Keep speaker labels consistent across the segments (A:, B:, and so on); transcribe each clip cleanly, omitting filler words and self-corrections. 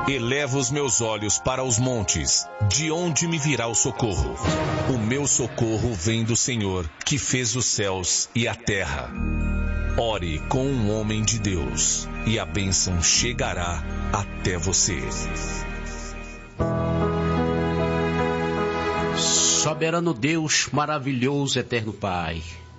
A: Elevo os meus olhos para os montes, de onde me virá o socorro? O meu socorro vem do Senhor, que fez os céus e a terra. Ore com um homem de Deus, e a bênção chegará até você.
B: Soberano Deus, maravilhoso, eterno Pai.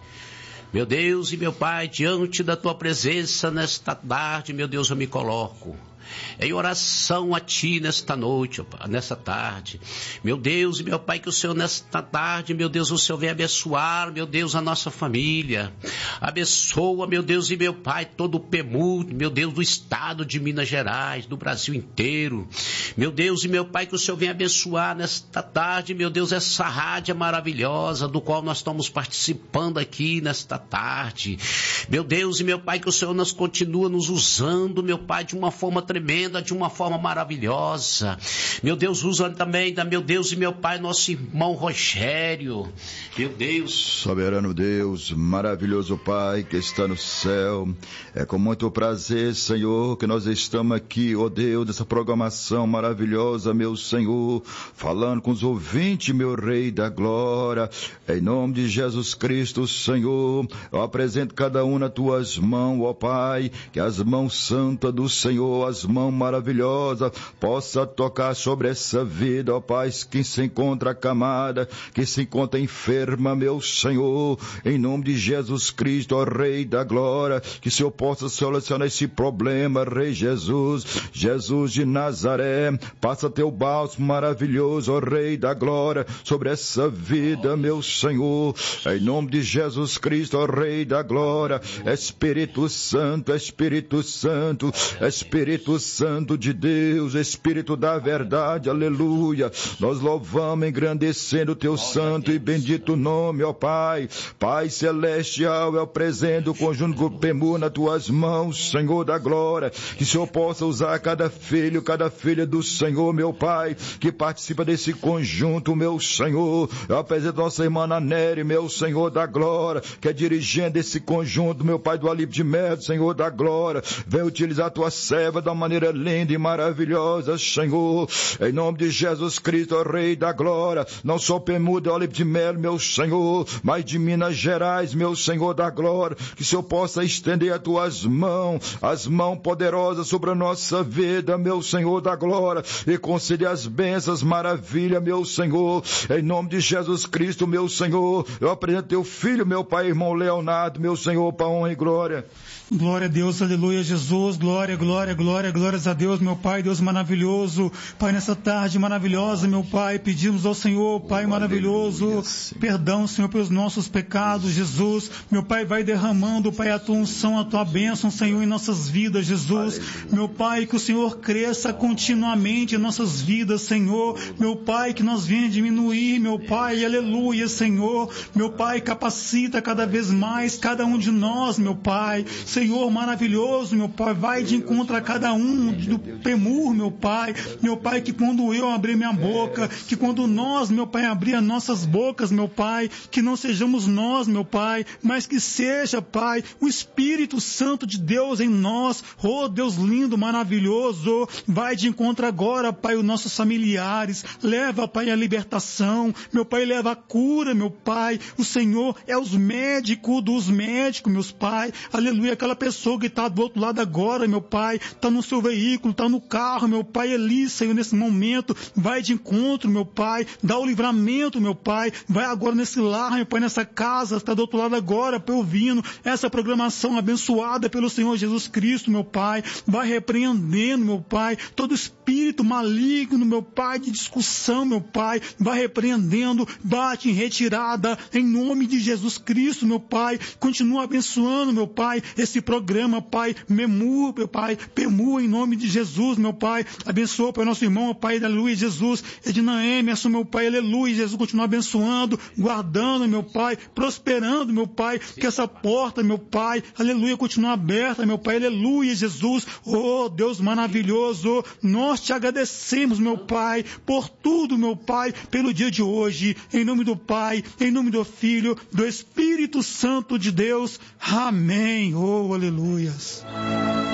B: Meu Deus e meu Pai, diante da Tua presença nesta tarde, meu Deus, eu me coloco em oração a Ti nesta noite, nesta tarde. Meu Deus e meu Pai, que o Senhor nesta tarde, meu Deus, o Senhor venha abençoar, meu Deus, a nossa família. Abençoa, meu Deus e meu Pai, todo o PEMU, meu Deus, do estado de Minas Gerais, do Brasil inteiro. Meu Deus e meu Pai, que o Senhor venha abençoar nesta tarde, meu Deus, essa rádio maravilhosa do qual nós estamos participando aqui nesta tarde. Meu Deus e meu Pai, que o Senhor nos continua nos usando, meu Pai, de uma forma tremenda, de uma forma maravilhosa. Meu Deus, usa também, meu Deus e meu Pai, nosso irmão Rogério. Meu Deus.
C: Soberano Deus, maravilhoso Pai que está no céu. É com muito prazer, Senhor, que nós estamos aqui, ó Deus, dessa programação maravilhosa, meu Senhor, falando com os ouvintes, meu Rei da Glória. Em nome de Jesus Cristo, Senhor, eu apresento cada um nas tuas mãos, ó Pai, que as mãos santas do Senhor, as mãos maravilhosas, possa tocar sobre essa vida, ó Pai, que se encontra acamada, que se encontra enferma, meu Senhor, em nome de Jesus Cristo, ó Rei da Glória, que o Senhor possa solucionar esse problema, Rei Jesus, Jesus de Nazaré, passa teu bálsamo maravilhoso, ó Rei da Glória, sobre essa vida, meu Senhor, em nome de Jesus Cristo, ó Rei da Glória, Espírito Santo, Espírito Santo, Espírito Santo de Deus, Espírito da verdade, aleluia, nós louvamos, engrandecendo o teu santo e bendito nome, ó Pai, Pai celestial, eu apresento o conjunto do PEMU nas tuas mãos, Senhor da glória, que o Senhor possa usar cada filho, cada filha do Senhor, meu Pai, que participa desse conjunto, meu Senhor, eu apresento nossa irmã Nery, meu Senhor da glória, que é dirigente desse conjunto, meu Pai do Alípio de Melo, Senhor da glória, vem utilizar a tua serva da maneira linda e maravilhosa, Senhor, em nome de Jesus Cristo, Rei da glória, não só PEMU do Alípio de Melo, meu Senhor, mas de Minas Gerais, meu Senhor da glória, que o Senhor possa estender as tuas mãos, as mãos poderosas sobre a nossa vida, meu Senhor da glória, e conceder as bênçãos, maravilha, meu Senhor, em nome de Jesus Cristo, meu Senhor, eu apresento teu filho, meu Pai, irmão Leonardo, meu Senhor, para honra e glória.
D: Glória a Deus, aleluia, Jesus, glória, glória, glória, glórias a Deus, meu Pai, Deus maravilhoso, Pai, nessa tarde maravilhosa, meu Pai, pedimos ao Senhor, Pai maravilhoso, perdão, Senhor, pelos nossos pecados, Jesus, meu Pai, vai derramando, Pai, a tua unção, a tua bênção, Senhor, em nossas vidas, Jesus, meu Pai, que o Senhor cresça continuamente em nossas vidas, Senhor, meu Pai, que nós venha diminuir, meu Pai, aleluia, Senhor, meu Pai, capacita cada vez mais cada um de nós, meu Pai, Senhor maravilhoso, meu Pai, vai de encontro a cada um do PEMU, meu Pai, que quando eu abrir minha boca, que quando nós, meu Pai, abrir as nossas bocas, meu Pai, que não sejamos nós, meu Pai, mas que seja, Pai, o Espírito Santo de Deus em nós, oh Deus lindo, maravilhoso, vai de encontro agora, Pai, os nossos familiares, leva, Pai, a libertação, meu Pai, leva a cura, meu Pai, o Senhor é os médicos dos médicos, meus Pai, aleluia, aquela pessoa que está do outro lado agora, meu Pai, está no seu veículo, está no carro, meu Pai, ali, Senhor, nesse momento, vai de encontro, meu Pai, dá o livramento, meu Pai, vai agora nesse lar, meu Pai, nessa casa, está do outro lado agora, Pai, ouvindo essa programação abençoada pelo Senhor Jesus Cristo, meu Pai, vai repreendendo, meu Pai, todo espírito maligno, meu Pai, de discussão, meu Pai, vai repreendendo, bate em retirada, em nome de Jesus Cristo, meu Pai, continua abençoando, meu Pai, esse programa, Pai, MEMU, meu Pai, PEMU, em nome de Jesus, meu Pai, abençoa, Pai, nosso irmão, Pai, aleluia, Jesus, Edna Emerson, meu Pai, aleluia, Jesus, continua abençoando, guardando, meu Pai, prosperando, meu Pai, que essa porta, meu Pai, aleluia, continua aberta, meu Pai, aleluia, Jesus, oh, Deus maravilhoso, nós te agradecemos, meu Pai, por tudo, meu Pai, pelo dia de hoje, em nome do Pai, em nome do Filho, do Espírito Santo de Deus, amém, oh, aleluias.